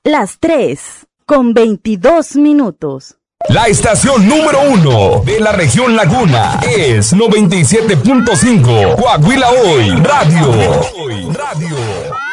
Las 3:22. La estación número 1 de la región Laguna es 97.5 Coahuila Hoy Radio.